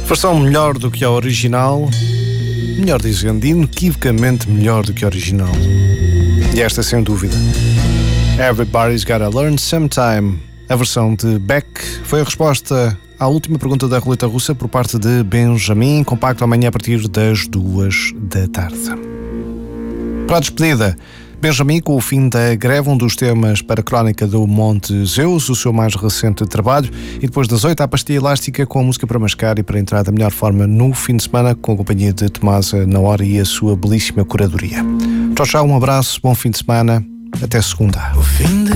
Versão melhor do que a original, melhor dizendo, inequivocamente melhor do que a original. E esta sem dúvida. Everybody's Gotta Learn Sometime. A versão de Beck foi a resposta à última pergunta da roleta russa por parte de Benjamin, compacto amanhã a partir das 2 da tarde. Para a despedida, Benjamin, com o fim da greve, um dos temas para a crónica do Monte Zeus, o seu mais recente trabalho, e depois das 8 à pastilha elástica com a música para mascar e para entrar da melhor forma no fim de semana, com a companhia de Tomasa na hora e a sua belíssima curadoria. Tchau, tchau, um abraço, bom fim de semana, até segunda.